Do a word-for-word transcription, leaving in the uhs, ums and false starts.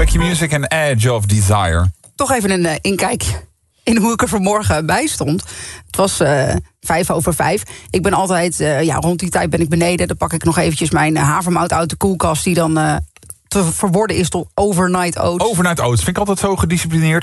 Like Your Music en Edge of Desire. Toch even een uh, inkijkje in hoe ik er vanmorgen bij stond. Het was uh, vijf over vijf. Ik ben altijd, uh, ja, rond die tijd ben ik beneden. Dan pak ik nog eventjes mijn uh, havermout uit de koelkast... die dan uh, te verworden is tot overnight oats. Overnight oats, vind ik altijd zo gedisciplineerd.